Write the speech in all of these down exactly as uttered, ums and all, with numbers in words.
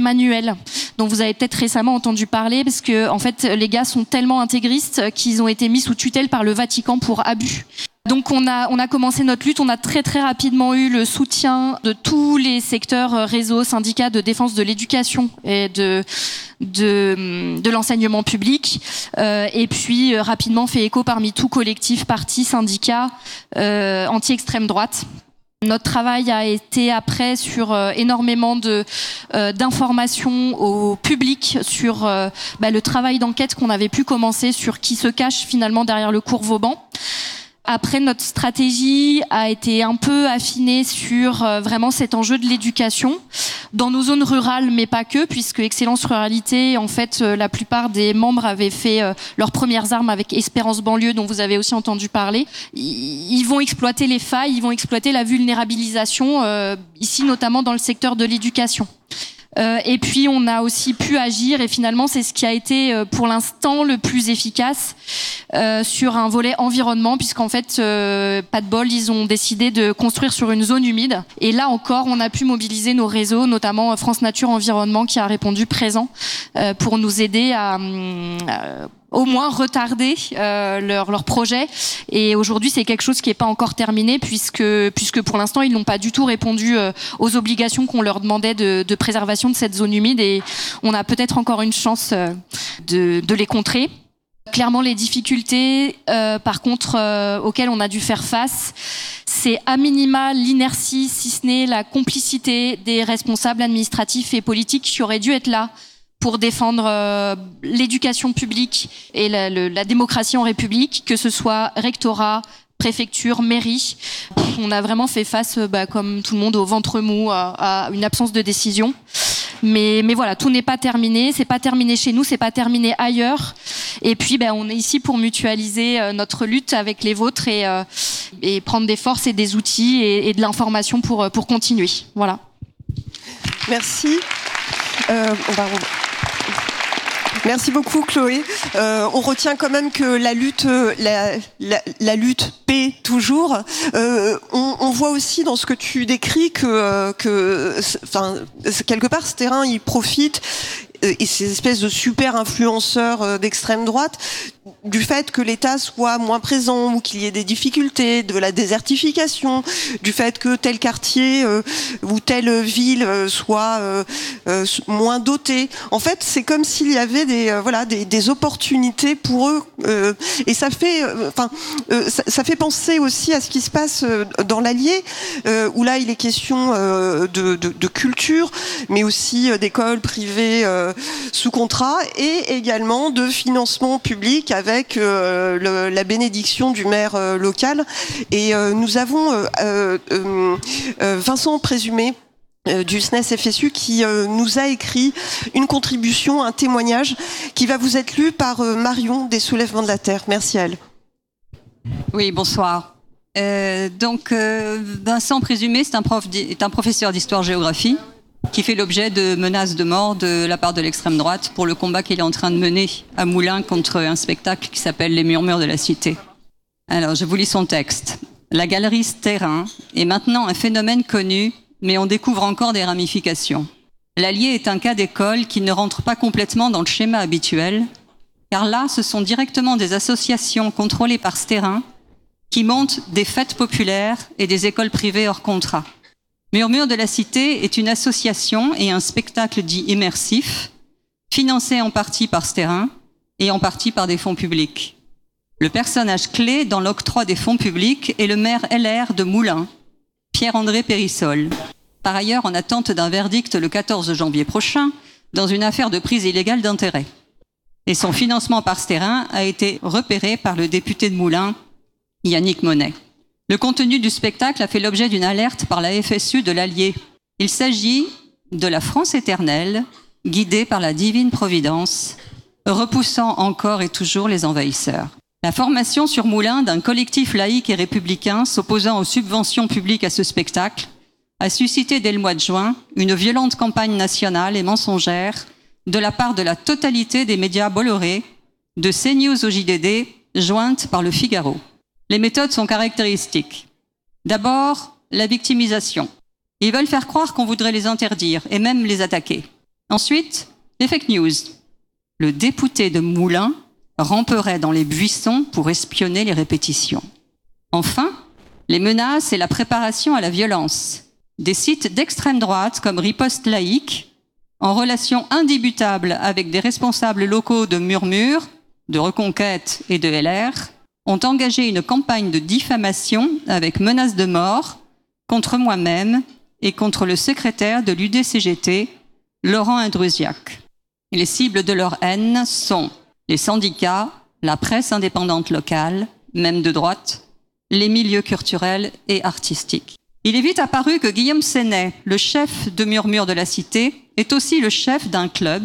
Manuel, dont vous avez peut-être récemment entendu parler, parce que en fait, les gars sont tellement intégristes qu'ils ont été mis sous tutelle par le Vatican pour abus. Donc on a on a commencé notre lutte, on a très très rapidement eu le soutien de tous les secteurs, réseaux, syndicats de défense de l'éducation et de de de l'enseignement public, euh, et puis euh, rapidement fait écho parmi tout collectif, partis, syndicats euh, anti-extrême droite. Notre travail a été après sur euh, énormément de euh, d'informations au public sur euh, bah, le travail d'enquête qu'on avait pu commencer sur qui se cache finalement derrière le cours Vauban. Après, notre stratégie a été un peu affinée sur euh, vraiment cet enjeu de l'éducation dans nos zones rurales, mais pas que, puisque Excellence Ruralité, en fait, euh, la plupart des membres avaient fait euh, leurs premières armes avec Espérance Banlieue, dont vous avez aussi entendu parler. Ils vont exploiter les failles, ils vont exploiter la vulnérabilisation, euh, ici notamment dans le secteur de l'éducation. Euh, et puis on a aussi pu agir, et finalement c'est ce qui a été euh, pour l'instant le plus efficace euh, sur un volet environnement, puisqu'en fait euh, pas de bol, ils ont décidé de construire sur une zone humide, et là encore on a pu mobiliser nos réseaux, notamment France Nature Environnement qui a répondu présent euh, pour nous aider à, à au moins retarder euh, leur, leur projet. Et aujourd'hui, c'est quelque chose qui n'est pas encore terminé, puisque, puisque pour l'instant, ils n'ont pas du tout répondu euh, aux obligations qu'on leur demandait de, de préservation de cette zone humide. Et on a peut-être encore une chance euh, de, de les contrer. Clairement, les difficultés, euh, par contre, euh, auxquelles on a dû faire face, c'est à minima l'inertie, si ce n'est la complicité des responsables administratifs et politiques qui auraient dû être là pour défendre euh, l'éducation publique et la, le, la démocratie en République, que ce soit rectorat, préfecture, mairie. On a vraiment fait face, bah, comme tout le monde, au ventre mou, à, à une absence de décision. Mais, mais voilà, tout n'est pas terminé. C'est pas terminé chez nous, c'est pas terminé ailleurs. Et puis, bah, on est ici pour mutualiser euh, notre lutte avec les vôtres et, euh, et prendre des forces et des outils et, et de l'information pour, pour continuer. Voilà. Merci. Euh, on va... Merci beaucoup Chloé. Euh, on retient quand même que la lutte, la, la, la lutte paie toujours. Euh, on, on voit aussi dans ce que tu décris que, que, enfin, quelque part ce terrain il profite et ces espèces de super influenceurs d'extrême droite du fait que l'État soit moins présent ou qu'il y ait des difficultés, de la désertification, du fait que tel quartier euh, ou telle ville euh, soit euh, euh, moins doté. En fait, c'est comme s'il y avait des euh, voilà des, des opportunités pour eux, euh, et ça fait enfin euh, euh, ça, ça fait penser aussi à ce qui se passe euh, dans l'Allier, euh, où là il est question euh, de, de, de culture, mais aussi euh, d'écoles privées euh, sous contrat et également de financement public avec euh, le, la bénédiction du maire euh, local. Et euh, nous avons euh, euh, euh, Vincent Présumé euh, du S N E S F S U qui euh, nous a écrit une contribution, un témoignage qui va vous être lu par euh, Marion des Soulèvements de la Terre. Merci à elle. Oui, bonsoir. Euh, donc euh, Vincent Présumé, c'est un, prof est un professeur d'histoire-géographie qui fait l'objet de menaces de mort de la part de l'extrême droite pour le combat qu'il est en train de mener à Moulins contre un spectacle qui s'appelle Les Murmures de la Cité. Alors, je vous lis son texte. La galerie Terrain est maintenant un phénomène connu, mais on découvre encore des ramifications. L'Allier est un cas d'école qui ne rentre pas complètement dans le schéma habituel, car là, ce sont directement des associations contrôlées par Terrain qui montent des fêtes populaires et des écoles privées hors contrat. Murmures de la Cité est une association et un spectacle dit immersif, financé en partie par Terrain et en partie par des fonds publics. Le personnage clé dans l'octroi des fonds publics est le maire L R de Moulins, Pierre-André Périssol, par ailleurs en attente d'un verdict le quatorze janvier prochain dans une affaire de prise illégale d'intérêt. Et son financement par Terrain a été repéré par le député de Moulins, Yannick Monet. Le contenu du spectacle a fait l'objet d'une alerte par la F S U de l'Allier. Il s'agit de la France éternelle, guidée par la divine providence, repoussant encore et toujours les envahisseurs. La formation sur Moulins d'un collectif laïque et républicain s'opposant aux subventions publiques à ce spectacle a suscité dès le mois de juin une violente campagne nationale et mensongère de la part de la totalité des médias Bolloré, de CNews au J D D, jointe par le Figaro. Les méthodes sont caractéristiques. D'abord, la victimisation. Ils veulent faire croire qu'on voudrait les interdire et même les attaquer. Ensuite, les fake news. Le dépouté de Moulins ramperait dans les buissons pour espionner les répétitions. Enfin, les menaces et la préparation à la violence. Des sites d'extrême droite comme Riposte Laïque, en relation indébutable avec des responsables locaux de Murmure, de Reconquête et de L R, ont engagé une campagne de diffamation avec menaces de mort contre moi-même et contre le secrétaire de l'U D C G T, Laurent Indrusiac. Et les cibles de leur haine sont les syndicats, la presse indépendante locale, même de droite, les milieux culturels et artistiques. Il est vite apparu que Guillaume Sénet, le chef de Murmure de la Cité, est aussi le chef d'un club,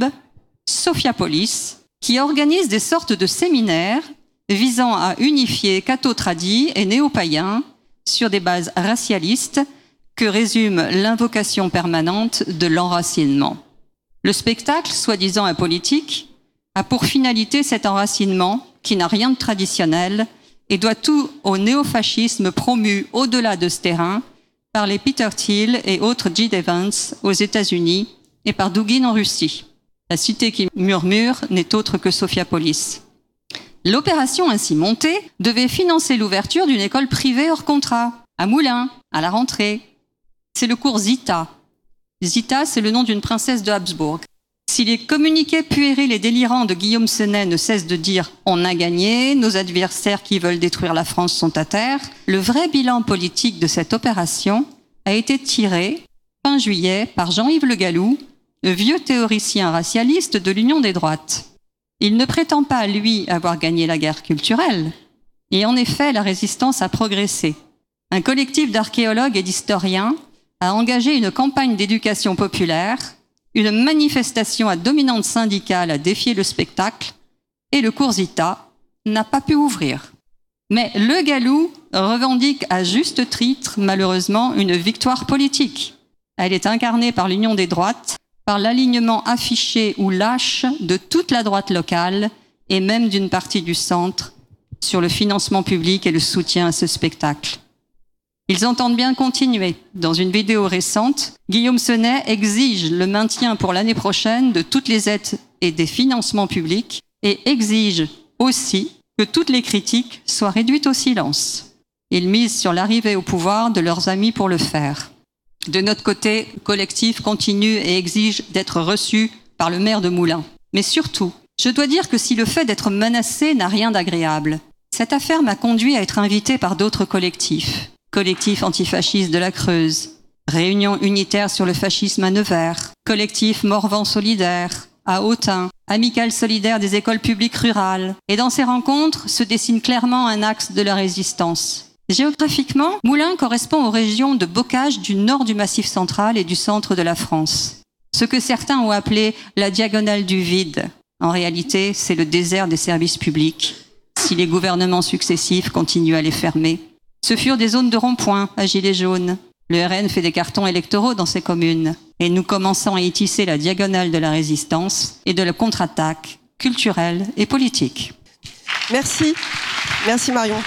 Sophiapolis, qui organise des sortes de séminaires visant à unifier catho-tradis et néo-païens sur des bases racialistes que résume l'invocation permanente de l'enracinement. Le spectacle, soi-disant apolitique, a pour finalité cet enracinement qui n'a rien de traditionnel et doit tout au néofascisme promu au-delà de ce terrain par les Peter Thiel et autres J. Evans aux États-Unis et par Dugin en Russie. La cité qui murmure n'est autre que Sophiapolis. L'opération ainsi montée devait financer l'ouverture d'une école privée hors contrat, à Moulins, à la rentrée. C'est le cours Zita. Zita, c'est le nom d'une princesse de Habsbourg. Si les communiqués puérils et délirants de Guillaume Sénet ne cessent de dire « on a gagné, nos adversaires qui veulent détruire la France sont à terre », le vrai bilan politique de cette opération a été tiré, fin juillet, par Jean-Yves Le Gallou, le vieux théoricien racialiste de l'Union des droites. Il ne prétend pas, lui, avoir gagné la guerre culturelle. Et en effet, la résistance a progressé. Un collectif d'archéologues et d'historiens a engagé une campagne d'éducation populaire, une manifestation à dominante syndicale a défié le spectacle, et le cours Zita n'a pas pu ouvrir. Mais Le Gallou revendique à juste titre, malheureusement, une victoire politique. Elle est incarnée par l'Union des droites, par l'alignement affiché ou lâche de toute la droite locale et même d'une partie du centre sur le financement public et le soutien à ce spectacle. Ils entendent bien continuer. Dans une vidéo récente, Guillaume Sénet exige le maintien pour l'année prochaine de toutes les aides et des financements publics et exige aussi que toutes les critiques soient réduites au silence. Ils misent sur l'arrivée au pouvoir de leurs amis pour le faire. De notre côté, le collectif continue et exige d'être reçu par le maire de Moulins. Mais surtout, je dois dire que si le fait d'être menacé n'a rien d'agréable, cette affaire m'a conduit à être invité par d'autres collectifs. Collectif antifasciste de la Creuse, Réunion unitaire sur le fascisme à Nevers, Collectif Morvan solidaire à Autun, Amicale solidaire des écoles publiques rurales. Et dans ces rencontres se dessine clairement un axe de la résistance. Géographiquement, Moulins correspond aux régions de bocage du nord du Massif central et du centre de la France. Ce que certains ont appelé la diagonale du vide. En réalité, c'est le désert des services publics, si les gouvernements successifs continuent à les fermer. Ce furent des zones de rond-point à gilets jaunes. Le R N fait des cartons électoraux dans ces communes. Et nous commençons à y tisser la diagonale de la résistance et de la contre-attaque culturelle et politique. Merci. Merci Marion.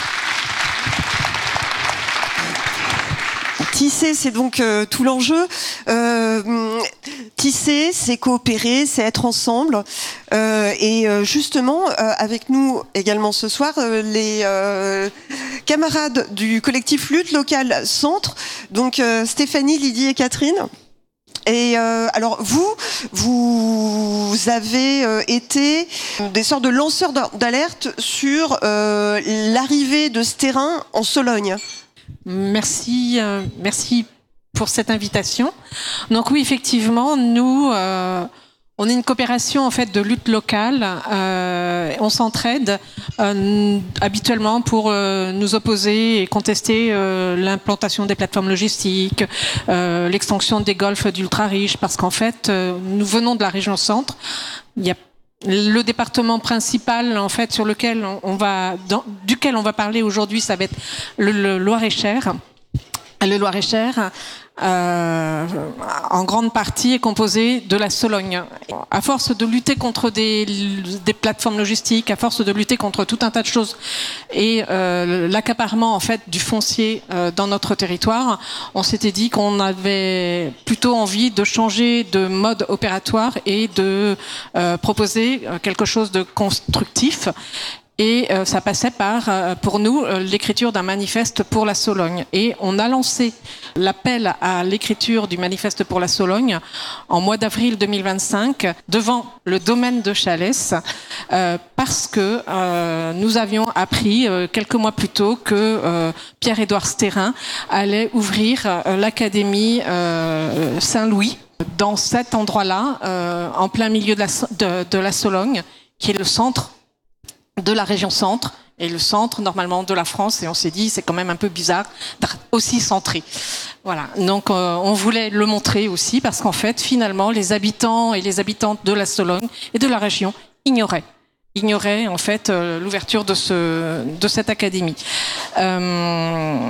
Tisser, c'est donc euh, tout l'enjeu. Euh, tisser, c'est coopérer, c'est être ensemble. Euh, et euh, justement, euh, avec nous également ce soir, euh, les euh, camarades du collectif Lutte Locale Centre, donc euh, Stéphanie, Lydie et Catherine. Et euh, alors vous, vous avez euh, été des sortes de lanceurs d'alerte sur euh, l'arrivée de ce terrain en Sologne. Merci, euh, merci pour cette invitation. Donc oui, effectivement, nous, euh, on est une coopération en fait de lutte locale. Euh, on s'entraide euh, habituellement pour euh, nous opposer et contester euh, l'implantation des plateformes logistiques, euh, l'extension des golfs d'ultra riches, parce qu'en fait, euh, nous venons de la région centre. Il y a le département principal, en fait, sur lequel on va, dans, duquel on va parler aujourd'hui, ça va être le, le Loir-et-Cher. Le Loir-et-Cher. euh, en grande partie est composée de la Sologne. À force de lutter contre des, des plateformes logistiques, à force de lutter contre tout un tas de choses et euh, l'accaparement en fait du foncier euh, dans notre territoire, on s'était dit qu'on avait plutôt envie de changer de mode opératoire et de euh, proposer quelque chose de constructif. Et euh, ça passait par, euh, pour nous, euh, l'écriture d'un manifeste pour la Sologne. Et on a lancé l'appel à l'écriture du manifeste pour la Sologne en mois d'avril deux mille vingt-cinq devant le domaine de Chalès, euh, parce que euh, nous avions appris euh, quelques mois plus tôt que euh, Pierre-Édouard Stérin allait ouvrir euh, l'Académie euh, Saint-Louis dans cet endroit-là, euh, en plein milieu de la, de, de la Sologne, qui est le centre de la région centre et le centre normalement de la France, et on s'est dit c'est quand même un peu bizarre d'être aussi centré. Voilà, donc euh, on voulait le montrer aussi parce qu'en fait finalement les habitants et les habitantes de la Sologne et de la région ignoraient ignoraient en fait euh, l'ouverture de ce de cette académie. Euh,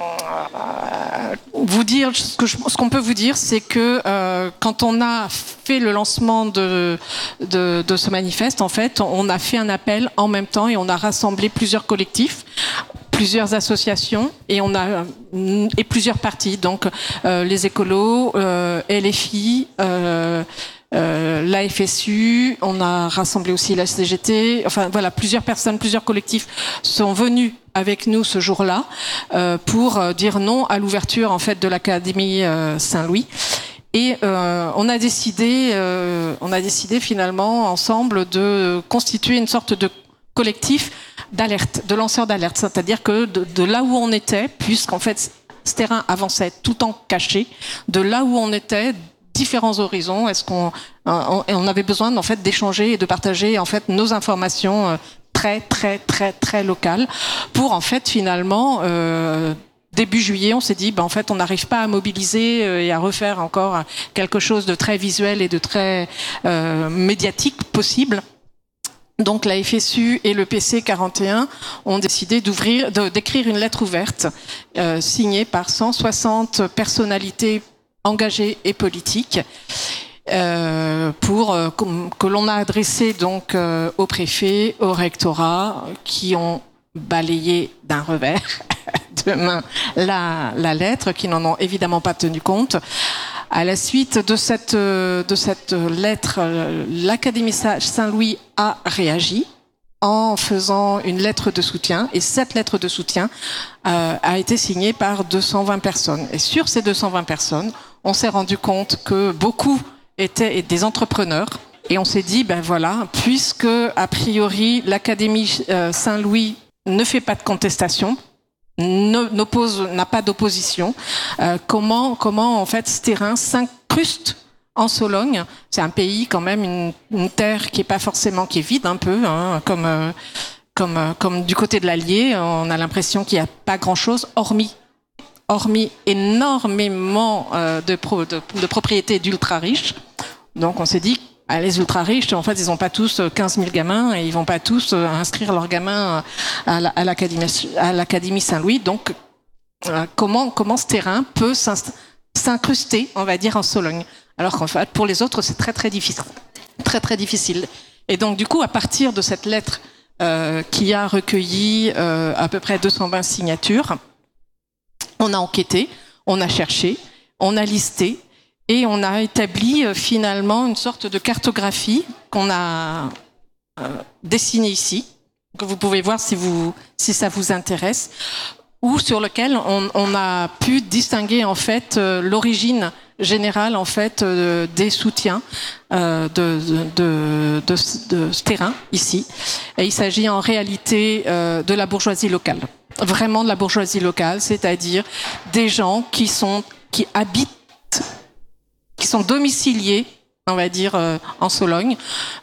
vous dire ce que je, ce qu'on peut vous dire, c'est que euh, quand on a fait le lancement de, de de ce manifeste, en fait, on a fait un appel en même temps et on a rassemblé plusieurs collectifs, plusieurs associations et on a et plusieurs partis, donc euh, les écolos, euh, L F I. Euh, Euh, la F S U, on a rassemblé aussi la C G T, enfin voilà, plusieurs personnes, plusieurs collectifs sont venus avec nous ce jour-là euh, pour dire non à l'ouverture en fait de l'Académie euh, Saint-Louis. Et euh, on a décidé, euh, on a décidé finalement ensemble de constituer une sorte de collectif d'alerte, de lanceurs d'alerte, c'est-à-dire que de, de là où on était, puisqu'en fait ce terrain avançait tout en caché, de là où on était, différents horizons. Est-ce qu'on on, on avait besoin en fait d'échanger et de partager en fait nos informations très très très très locales pour en fait finalement euh, début juillet on s'est dit ben en fait on n'arrive pas à mobiliser et à refaire encore quelque chose de très visuel et de très euh, médiatique possible. Donc la F S U et le P C quarante et un ont décidé d'ouvrir, de, d'écrire une lettre ouverte euh, signée par cent soixante personnalités engagés et politiques euh, pour euh, que l'on a adressé donc euh, au préfet, au rectorat, qui ont balayé d'un revers de main la, la lettre, qui n'en ont évidemment pas tenu compte. À la suite de cette de cette lettre, l'Académie Saint-Louis a réagi en faisant une lettre de soutien, et cette lettre de soutien euh, a été signée par deux cent vingt personnes. Et sur ces deux cent vingt personnes, on s'est rendu compte que beaucoup étaient des entrepreneurs, et on s'est dit, ben voilà, puisque a priori l'Académie euh, Saint-Louis ne fait pas de contestation, ne, n'oppose, n'a pas d'opposition, euh, comment comment en fait ce terrain s'incruste en Sologne. C'est un pays quand même, une, une terre qui est pas forcément, qui est vide un peu, hein, comme euh, comme euh, comme du côté de l'Allier, on a l'impression qu'il y a pas grand-chose, hormis hormis énormément euh, de, pro, de de propriétés d'ultra riches. Donc on s'est dit, ah, les ultra riches, en fait, ils ont pas tous quinze mille gamins et ils vont pas tous euh, inscrire leurs gamins à, la, à l'Académie à l'Académie Saint-Louis. Donc euh, comment comment ce terrain peut s'incruster, on va dire, en Sologne? Alors qu'en fait, pour les autres, c'est très très difficile, très très difficile. Et donc, du coup, à partir de cette lettre euh, qui a recueilli euh, à peu près deux cent vingt signatures, on a enquêté, on a cherché, on a listé et on a établi euh, finalement une sorte de cartographie qu'on a euh, dessinée ici, que vous pouvez voir si vous si ça vous intéresse, ou sur lequel on, on a pu distinguer en fait euh, l'origine générale en fait euh, des soutiens euh, de, de, de, de, de ce terrain ici. Et il s'agit en réalité euh, de la bourgeoisie locale, vraiment de la bourgeoisie locale, c'est-à-dire des gens qui sont qui habitent, qui sont domiciliés, on va dire euh, en Sologne,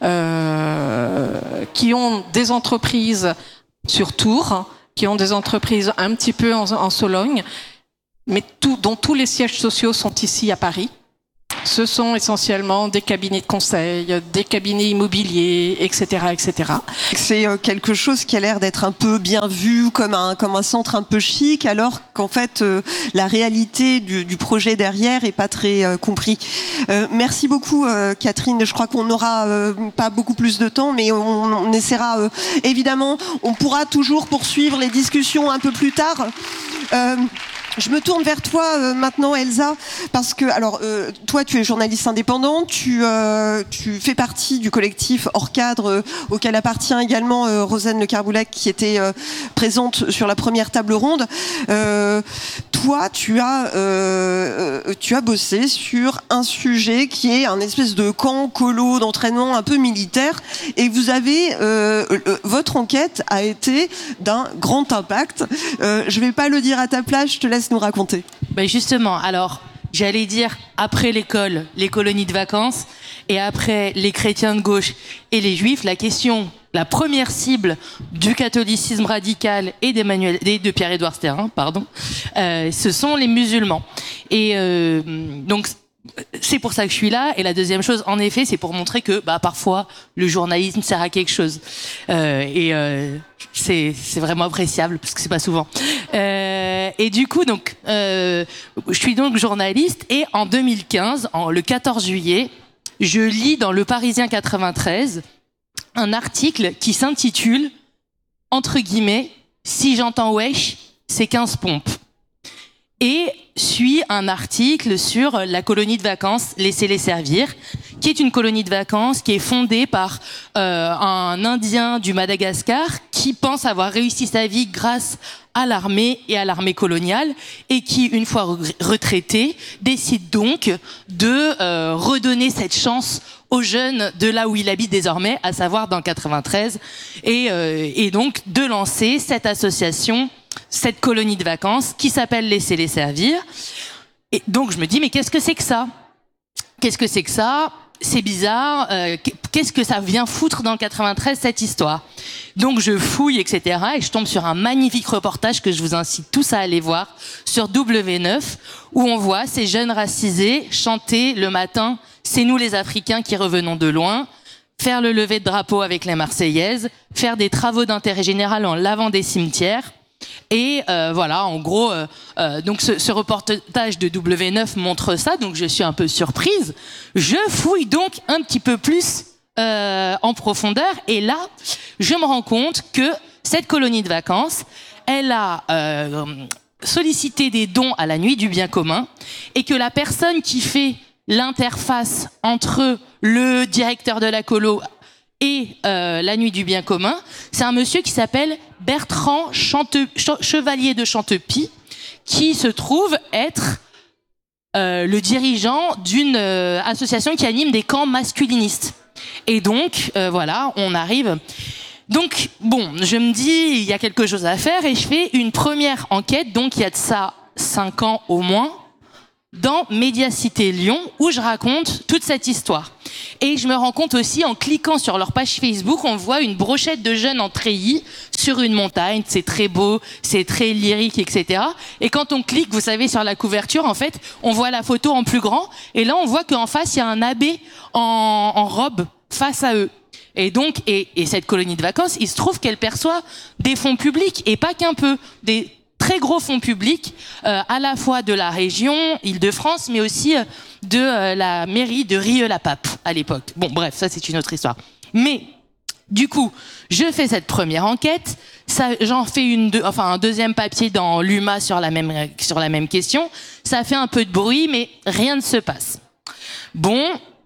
euh, qui ont des entreprises sur Tours, qui ont des entreprises un petit peu en, en Sologne, mais tout, dont tous les sièges sociaux sont ici à Paris, ce sont essentiellement des cabinets de conseil, des cabinets immobiliers, et cetera, et cetera. C'est quelque chose qui a l'air d'être un peu bien vu comme un, comme un centre un peu chic, alors qu'en fait, euh, la réalité du, du projet derrière est pas très euh, compris. Euh, merci beaucoup, euh, Catherine. Je crois qu'on n'aura euh, pas beaucoup plus de temps, mais on, on essaiera, euh, évidemment, on pourra toujours poursuivre les discussions un peu plus tard. Euh, Je me tourne vers toi euh, maintenant, Elsa, parce que alors euh, toi, tu es journaliste indépendante, tu euh, tu fais partie du collectif Hors Cadre euh, auquel appartient également euh, Rosanne Le Carboulec, qui était euh, présente sur la première table ronde. Euh, toi, tu as euh, tu as bossé sur un sujet qui est un espèce de camp colo d'entraînement un peu militaire, et vous avez euh, euh, votre enquête a été d'un grand impact. Euh, je vais pas le dire à ta place, je te laisse nous raconter. Ben justement, alors, j'allais dire, après l'école, les colonies de vacances, et après les chrétiens de gauche et les juifs, la question, la première cible du catholicisme radical et d'Emmanuel, et de Pierre-Édouard Sterrin, pardon, euh, ce sont les musulmans. Et euh, donc, c'est pour ça que je suis là. Et la deuxième chose, en effet, c'est pour montrer que bah, parfois, le journalisme sert à quelque chose. Euh, et euh, c'est, c'est vraiment appréciable, parce que c'est pas souvent. Euh, et du coup, donc, euh, je suis donc journaliste. Et en deux mille quinze, en, le quatorze juillet, je lis dans Le Parisien quatre-vingt-treize un article qui s'intitule, entre guillemets, « Si j'entends wesh, c'est quinze pompes ». Et suit un article sur la colonie de vacances Laissez-les servir, qui est une colonie de vacances qui est fondée par euh, un Indien du Madagascar qui pense avoir réussi sa vie grâce à l'armée et à l'armée coloniale, et qui, une fois retraité, décide donc de euh, redonner cette chance aux jeunes de là où il habite désormais, à savoir dans quatre-vingt-treize, et, euh, et donc de lancer cette association, cette colonie de vacances qui s'appelle Laissez-les servir. Et donc je me dis, mais qu'est-ce que c'est que ça ? Qu'est-ce que c'est que ça ? C'est bizarre. Euh, qu'est-ce que ça vient foutre dans le quatre-vingt-treize, cette histoire ? Donc je fouille, et cetera. Et je tombe sur un magnifique reportage que je vous incite tous à aller voir sur W neuf, où on voit ces jeunes racisés chanter le matin « C'est nous les Africains qui revenons de loin », faire le lever de drapeau avec les Marseillaises, faire des travaux d'intérêt général en lavant des cimetières. Et euh, voilà, en gros, euh, euh, donc ce, ce reportage de W neuf montre ça, donc je suis un peu surprise. Je fouille donc un petit peu plus euh, en profondeur, et là, je me rends compte que cette colonie de vacances, elle a euh, sollicité des dons à la Nuit du Bien Commun, et que la personne qui fait l'interface entre le directeur de la colo et euh, la Nuit du Bien Commun, c'est un monsieur qui s'appelle Bertrand Chante- Ch- Chevalier de Chantepie, qui se trouve être euh, le dirigeant d'une euh, association qui anime des camps masculinistes. Et donc, euh, voilà, on arrive... Donc, bon, je me dis, il y a quelque chose à faire, et je fais une première enquête, donc il y a de ça cinq ans au moins, dans Médiacité Lyon, où je raconte toute cette histoire. Et je me rends compte aussi, en cliquant sur leur page Facebook, on voit une brochette de jeunes en treillis sur une montagne. C'est très beau, c'est très lyrique, et cetera. Et quand on clique, vous savez, sur la couverture, en fait, on voit la photo en plus grand. Et là, on voit qu'en face, il y a un abbé en, en robe face à eux. Et donc, et, et cette colonie de vacances, il se trouve qu'elle perçoit des fonds publics, et pas qu'un peu, des très gros fonds publics, euh, à la fois de la région Île-de-France, mais aussi euh, de euh, la mairie de Rieux-la-Pape à l'époque. Bon, bref, ça c'est une autre histoire. Mais du coup, je fais cette première enquête, ça, j'en fais une, deux, enfin un deuxième papier dans l'U M A sur la même sur la même question. Ça fait un peu de bruit, mais rien ne se passe. Bon.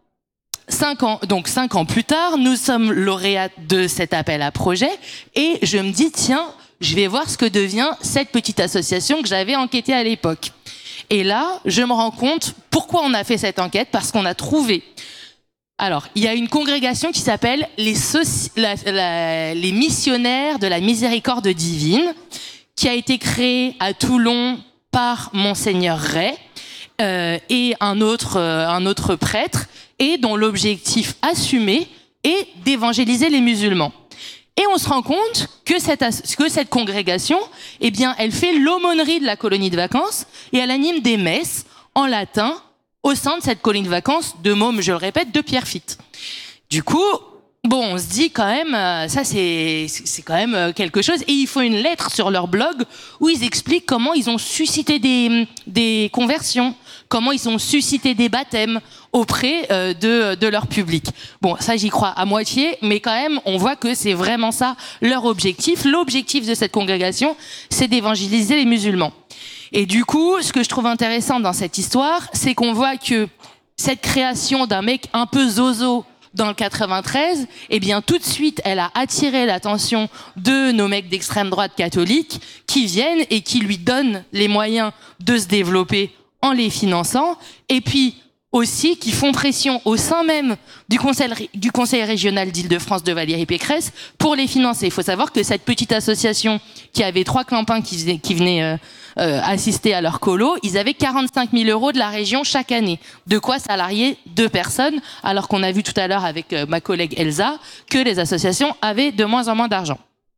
Cinq ans, donc cinq ans plus tard, nous sommes lauréats de cet appel à projet, et je me dis, tiens, je vais voir ce que devient cette petite association que j'avais enquêtée à l'époque. Et là, je me rends compte pourquoi on a fait cette enquête, parce qu'on a trouvé... Alors, il y a une congrégation qui s'appelle les, soci... la, la, les missionnaires de la miséricorde divine, qui a été créée à Toulon par Monseigneur Ray euh, et un autre, euh, un autre prêtre, et dont l'objectif assumé est d'évangéliser les musulmans. Et on se rend compte que cette, que cette congrégation, eh bien, elle fait l'aumônerie de la colonie de vacances, et elle anime des messes en latin au sein de cette colonie de vacances de mômes, je le répète, de Pierrefitte. Du coup, bon, on se dit quand même, euh, ça c'est c'est quand même euh, quelque chose. Et ils font une lettre sur leur blog où ils expliquent comment ils ont suscité des des conversions, comment ils ont suscité des baptêmes auprès euh, de de leur public. Bon, ça j'y crois à moitié, mais quand même, on voit que c'est vraiment ça leur objectif. L'objectif de cette congrégation, c'est d'évangéliser les musulmans. Et du coup, ce que je trouve intéressant dans cette histoire, c'est qu'on voit que cette création d'un mec un peu zozo dans le quatre-vingt-treize, eh bien tout de suite, elle a attiré l'attention de nos mecs d'extrême droite catholique qui viennent et qui lui donnent les moyens de se développer en les finançant, et puis aussi qui font pression au sein même du conseil, du conseil régional d'Île-de-France de Valérie Pécresse pour les financer. Il faut savoir que cette petite association qui avait trois clampins qui, faisaient, qui venaient euh, euh, assister à leur colo, ils avaient quarante-cinq mille euros de la région chaque année. De quoi salarier deux personnes, alors qu'on a vu tout à l'heure avec euh, ma collègue Elsa que les associations avaient de moins en moins d'argent.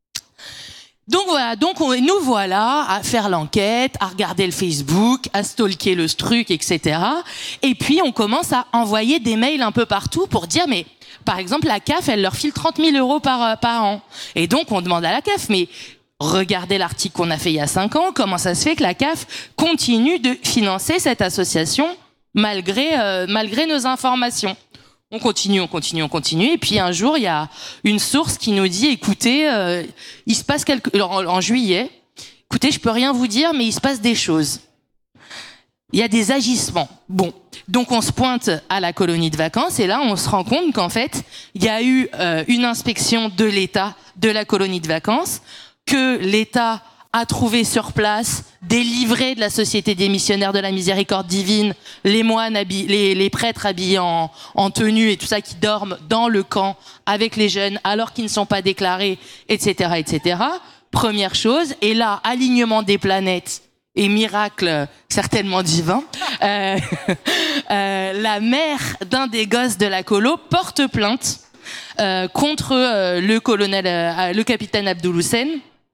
Donc voilà, donc on, nous voilà à faire l'enquête, à regarder le Facebook, à stalker le truc, et cetera. Et puis on commence à envoyer des mails un peu partout pour dire, mais par exemple la C A F, elle leur file trente mille euros par, par an. Et donc on demande à la C A F, mais regardez l'article qu'on a fait il y a cinq ans, comment ça se fait que la C A F continue de financer cette association malgré, euh, malgré nos informations? On continue, on continue, on continue. Et puis un jour, il y a une source qui nous dit, écoutez, euh, il se passe quelque... En, en juillet, écoutez, je peux rien vous dire, mais il se passe des choses. Il y a des agissements. Bon, donc on se pointe à la colonie de vacances et là, on se rend compte qu'en fait, il y a eu euh, une inspection de l'État de la colonie de vacances, que l'État a trouvé sur place des livrets de la Société des missionnaires de la miséricorde divine, les moines, habillés, les, les prêtres habillés en, en tenue et tout ça qui dorment dans le camp avec les jeunes alors qu'ils ne sont pas déclarés, et cetera, et cetera. Première chose. Et là, alignement des planètes et miracle certainement divin, euh, euh, la mère d'un des gosses de la colo porte plainte euh, contre euh, le colonel, euh, le capitaine Abdoul Hussein,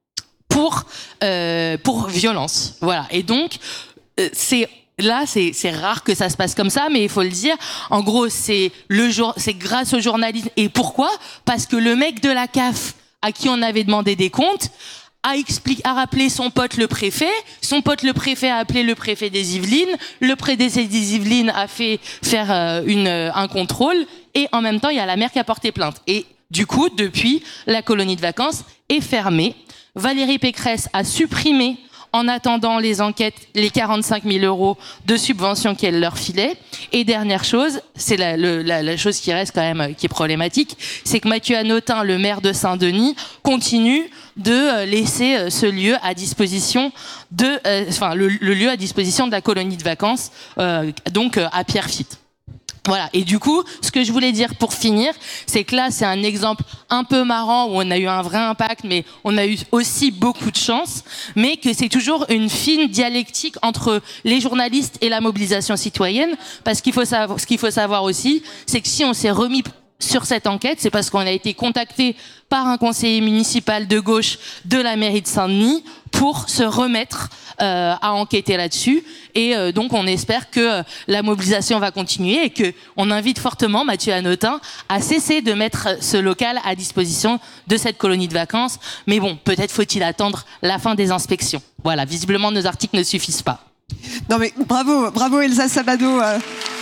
pour euh, pour violence, voilà. Et donc euh, c'est là c'est c'est rare que ça se passe comme ça, mais il faut le dire. En gros, c'est le jour, c'est grâce au journalisme. Et pourquoi? Parce que le mec de la C A F à qui on avait demandé des comptes a expliqué, a rappelé son pote le préfet. Son pote le préfet a appelé le préfet des Yvelines. Le préfet des Yvelines a fait faire euh, une un contrôle. Et en même temps, il y a la mère qui a porté plainte. Et du coup, depuis, la colonie de vacances est fermée. Valérie Pécresse a supprimé, en attendant les enquêtes, les quarante-cinq mille euros de subvention qu'elle leur filait. Et dernière chose, c'est la, le, la, la chose qui reste quand même, qui est problématique, c'est que Mathieu Hanotin, le maire de Saint-Denis, continue de laisser ce lieu à disposition de, euh, enfin, le, le lieu à disposition de la colonie de vacances, euh, donc à Pierrefitte. Voilà. Et du coup, ce que je voulais dire pour finir, c'est que là, c'est un exemple un peu marrant où on a eu un vrai impact, mais on a eu aussi beaucoup de chance, mais que c'est toujours une fine dialectique entre les journalistes et la mobilisation citoyenne, parce qu'il faut savoir, ce qu'il faut savoir aussi, c'est que si on s'est remis sur cette enquête, c'est parce qu'on a été contacté par un conseiller municipal de gauche de la mairie de Saint-Denis pour se remettre euh, à enquêter là-dessus. Et euh, donc, on espère que euh, la mobilisation va continuer et que on invite fortement Mathieu Hanotin à cesser de mettre ce local à disposition de cette colonie de vacances. Mais bon, peut-être faut-il attendre la fin des inspections. Voilà, visiblement, nos articles ne suffisent pas. Non mais bravo, bravo Elsa Sabado. Euh...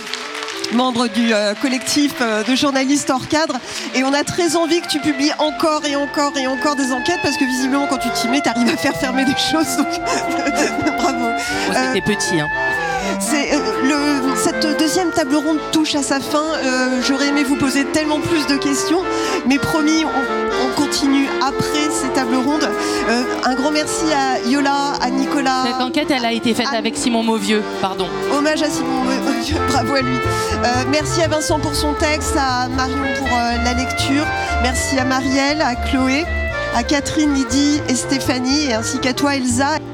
membre du euh, collectif euh, de journalistes hors cadre, et on a très envie que tu publies encore et encore et encore des enquêtes, parce que visiblement quand tu t'y mets, t'arrives à faire fermer des choses, donc bravo. Moi, c'était euh, petit, hein. C'est, euh, le, cette deuxième table ronde touche à sa fin. Euh, j'aurais aimé vous poser tellement plus de questions, mais promis, on, on continue après ces tables rondes. Euh, un grand merci à Yola, à Nicolas. Cette enquête, elle a été faite à... avec Simon Mauvieux, pardon. Hommage à Simon Mauvieux, bravo à lui. Euh, merci à Vincent pour son texte, à Marion pour euh, la lecture. Merci à Marielle, à Chloé, à Catherine, Lydie et Stéphanie, et ainsi qu'à toi Elsa.